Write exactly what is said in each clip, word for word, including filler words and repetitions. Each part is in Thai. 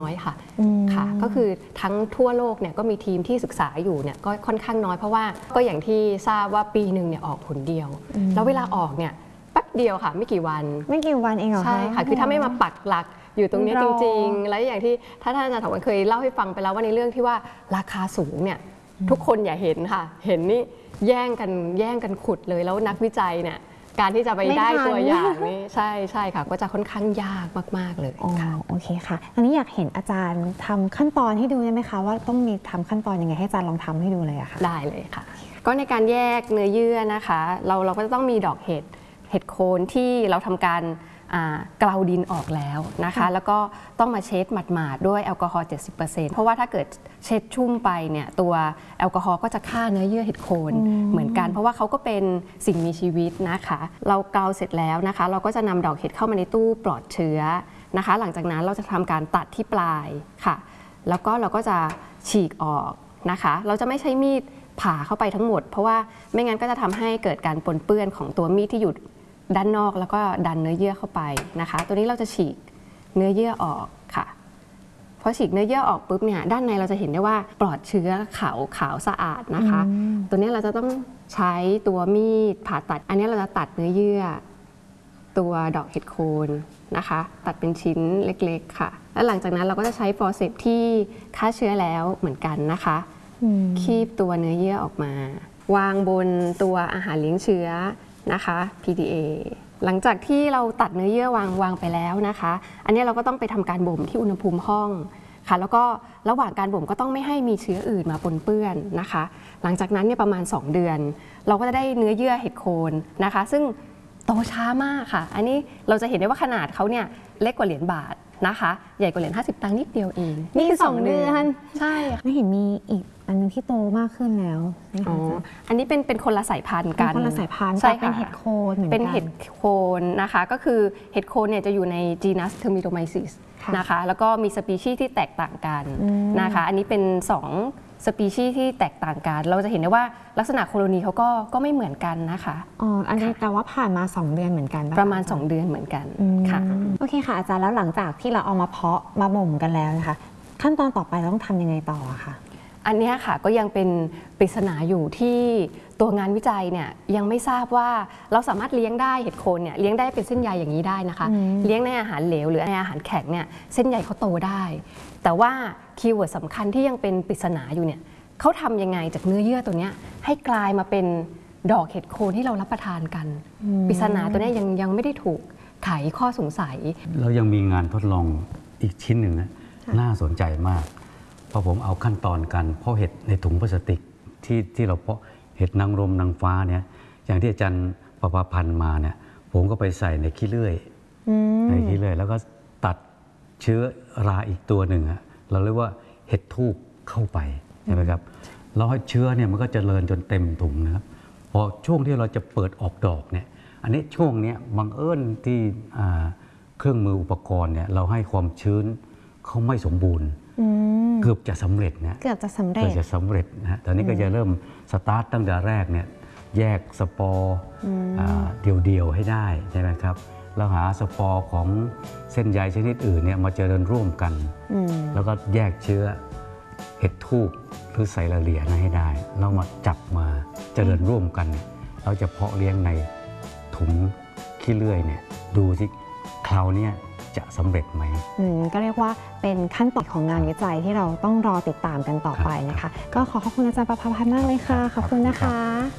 น้อยค่ะค่ะก็คือทั้งทั่วโลกเนี่ยก็มีทีมที่ศึกษาอยู่เนี่ยก็ค่อนข้างน้อยเพราะว่าก็อย่างที่ทราบว่าปีหนึ่งเนี่ยออกผลเดียวแล้วเวลาออกเนี่ยแป๊บเดียวค่ะไม่กี่วันไม่กี่วันเองเหรอคะใช่ค่ะคือถ้าไม่มาปักหลักอยู่ตรงนี้จริงๆแล้วอย่างที่ถ้าท่านอาจารย์ถาวรเคยเล่าให้ฟังไปแล้วว่าในเรื่องที่ว่าราคาสูงเนี่ยทุกคนอย่าเห็นค่ะเห็นนี่แย่งกันแย่งกันขุดเลยแล้วนักวิจัยเนี่ยการที่จะไปได้ตัวอย่างนี้ใช่ใช่ค่ะก็จะค่อนข้างยากมากๆเลยค่ะโอเคค่ะตอนนี้อยากเห็นอาจารย์ทำขั้นตอนให้ดูได้ไหมคะว่าต้องมีทำขั้นตอนยังไงให้อาจารย์ลองทำให้ดูเลยอะค่ะได้เลยค่ะก็ในการแยกเนื้อเยื่อนะคะเราเราก็จะต้องมีดอกเห็ดเห็ดโคนที่เราทำการเกลาดินออกแล้วนะคะแล้วก็ต้องมาเช็ดหมาดๆด้วยแอลกอฮอล์ เจ็ดสิบเปอร์เซ็นต์ เพราะว่าถ้าเกิดเช็ดชุ่มไปเนี่ยตัวแอลกอฮอล์ก็จะฆ่าเนื้อเยื่อเห็ดโคนเหมือนกันเพราะว่าเขาก็เป็นสิ่งมีชีวิตนะคะเราเกลาเสร็จแล้วนะคะเราก็จะนำดอกเห็ดเข้ามาในตู้ปลอดเชื้อนะคะหลังจากนั้นเราจะทำการตัดที่ปลายค่ะแล้วก็เราก็จะฉีกออกนะคะเราจะไม่ใช้มีดผ่าเข้าไปทั้งหมดเพราะว่าไม่งั้นก็จะทำให้เกิดการปนเปื้อนของตัวมีดที่อยู่ด้านนอกแล้วก็ดันเนื้อเยื่อเข้าไปนะคะตัวนี้เราจะฉีกเนื้อเยื่อออกค่ะพอฉีกเนื้อเยื่อออกปุ๊บเนี่ยด้านในเราจะเห็นได้ว่าปลอดเชื้อขาวขาวสะอาดนะคะตัวนี้เราจะต้องใช้ตัวมีดผ่าตัดอันนี้เราจะตัดเนื้อเยื่อตัวดอกเห็ดโคนนะคะตัดเป็นชิ้นเล็กๆค่ะแล้วหลังจากนั้นเราก็จะใช้ฟอร์เซปที่ฆ่าเชื้อแล้วเหมือนกันนะคะคีบตัวเนื้อเยื่อออกมาวางบนตัวอาหารเลี้ยงเชื้อนะคะ พี ดี เอ หลังจากที่เราตัดเนื้อเยื่อวางวางไปแล้วนะคะอันนี้เราก็ต้องไปทำการบ่มที่อุณหภูมิห้องค่ะแล้วก็ระหว่างการบ่มก็ต้องไม่ให้มีเชื้ออื่นมาปนเปื้อนนะคะหลังจากนั้นเนี่ยประมาณสองเดือนเราก็จะได้เนื้อเยื่อเห็ดโคนนะคะซึ่งโตช้ามากค่ะอันนี้เราจะเห็นได้ว่าขนาดเขาเนี่ยเล็กกว่าเหรียญบาทนะคะใหญ่กว่าเหรียญห้าสิบตังค์นิดเดียวเองนี่คือสองเดือนใช่ไม่เห็นมีอีกอันนึงที่โตมากขึ้นแล้วอ๋ออันนี้เป็นเป็นคนละสายพันธุ์กันคนละสายพันธุ์ใช่เป็นเห็ดโคนเหมือนกันเป็นเห็ดโคนนะคะก็คือเห็ดโคนเนี่ยจะอยู่ใน genus Termitomyces นะคะแล้วก็มีสปีชีส์ที่แตกต่างกันนะคะอันนี้เป็นสองสปีชีส์ที่แตกต่างกันเราจะเห็นได้ว่าลักษณะโคโลนีเขาก็ก็ไม่เหมือนกันนะคะอ๋ออันนี้แต่ว่าผ่านมาสองเดือนเหมือนกันประมาณสองเดือนเหมือนกันค่ะโอเคค่ะอาจารย์แล้วหลังจากที่เราเอามาเพาะมาบ่มกันแล้วนะคะขั้นตอนต่อไปเราต้องทำยังไงต่อคะอันนี้ค่ะก็ยังเป็นปริศนาอยู่ที่ตัวงานวิจัยเนี่ยยังไม่ทราบว่าเราสามารถเลี้ยงได้เห็ดโคนเนี่ยเลี้ยงได้เป็นเส้นใยอย่างนี้ได้นะคะเลี้ยงในอาหารเหลวหรือในอาหารแข็งเนี่ยเส้นใยเขาโตได้แต่ว่าคีย์เวิร์ดสำคัญที่ยังเป็นปริศนาอยู่เนี่ยเขาทำยังไงจากเนื้อเยื่อตัวนี้ให้กลายมาเป็นดอกเห็ดโคนที่เรารับประทานกันปริศนาตัวนี้ยังยังไม่ได้ถูกไขข้อสงสัยเรายังมีงานทดลองอีกชิ้นหนึ่งนะน่าสนใจมากพอผมเอาขั้นตอนการเพาะเห็ดในถุงพลาสติกที่ที่เราเพาะเห็ดนางรมนางฟ้าเนี่ยอย่างที่อาจารย์ประภาพันธ์มาเนี่ยผมก็ไปใส่ในขี้เลื่อยในขี้เลื่อยแล้วก็ตัดเชื้อราอีกตัวหนึ่งอะเราเรียกว่าเห็ดทูบเข้าไปใช่ไหมครับเราให้เชื้อเนี่ยมันก็เจริญจนเต็มถุงนะครับพอช่วงที่เราจะเปิดออกดอกเนี่ยอันนี้ช่วงนี้บังเอิญที่เครื่องมืออุปกรณ์เนี่ยเราให้ความชื้นเขาไม่สมบูรณ์เกือบจะสำเร็จนะเกือบจะสำเร็จเกือบจะสำเร็จนะตอนนี้ก็จะเริ่มสตาร์ทตั้งแต่แรกเนี่ยแยกสปอร์เดี่ยวๆให้ได้ใช่ไหมครับแล้วหาสปอร์ของเส้นใยชนิดอื่นเนี่ยมาเจริญร่วมกันแล้วก็แยกเชื้อเห็ดทูบหรือไซลาเลียนะให้ได้แล้วมาจับมาเจริญร่วมกันเราจะเพาะเลี้ยงในถุงขี้เลื่อยเนี่ยดูสิคราวนี้จะสำเร็จไหมก็เรียกว่าเป็นขั้นตอนของงานวิจัยที่เราต้องรอติดตามกันต่อไปนะคะก็ขอขอบคุณอาจารย์ประภาพันธ์มากเลยค่ะขอบคุณนะคะ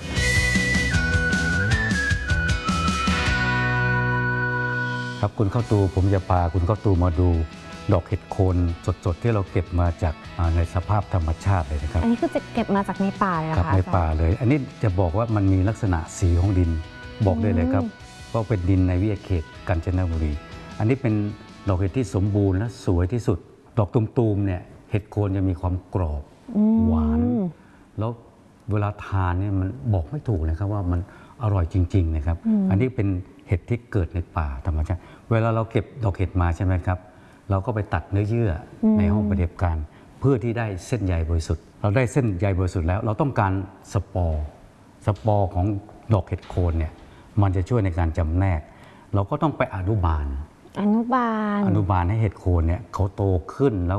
ครับคุณเข้าตูผมจะพาคุณเข้าตูมาดูดอกเห็ดโคนสดๆที่เราเก็บมาจากในสภาพธรรมชาติเลยนะครับอันนี้คือจะเก็บมาจากในป่าเลยครับในป่าเลยอันนี้จะบอกว่ามันมีลักษณะสีของดินบอกได้เลยครับว่าเป็นดินในวิทยาเขตกาญจนบุรีอันนี้เป็นดอกเห็ดที่สมบูรณ์และสวยที่สุดดอกตุ่มๆเนี่ยเห็ดโคนจะมีความกรอบหวานแล้วเวลาทานเนี่ยมันบอกไม่ถูกเลยครับว่ามันอร่อยจริงๆนะครับอันนี้เป็นเห็ดที่เกิดในป่าธรรมชาติเวลาเราเก็บดอกเห็ดมาใช่ไหมครับเราก็ไปตัดเนื้อเยื่อในห้องปฏิบัติการเพื่อที่ได้เส้นใยบริสุทธิ์เราได้เส้นใยบริสุทธิ์แล้วเราต้องการสปอร์สปอร์ของดอกเห็ดโคนเนี่ยมันจะช่วยในการจำแนกเราก็ต้องไปอนุบาลอนุบาลอนุบาลให้เห็ดโคนเนี่ยเขาโตขึ้นแล้ว